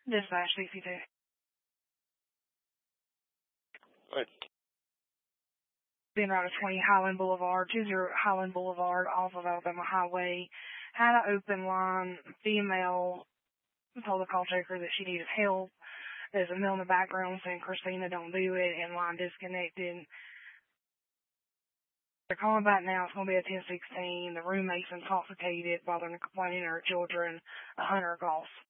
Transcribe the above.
Dispatch 62. Right. Being Route 20 Highland Boulevard, 20 Highland Boulevard off of Alabama Highway. Had an open line. Female told the call taker that she needed help. There's a male in the background saying, Christina, don't do it, and line disconnected. They're calling back now. It's going to be a 1016. The roommate's intoxicated, bothering and complaining to her children. A hunter calls.